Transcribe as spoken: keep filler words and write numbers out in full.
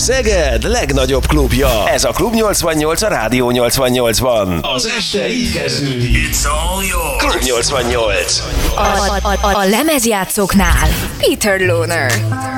Szeged legnagyobb klubja. Ez a Klub nyolcvannyolc a Rádió nyolcvannyolcban. Az este így kezdődik. It's all yours. Klub nyolcvannyolc. A, a, a, a lemezjátszóknál Peter Lohner.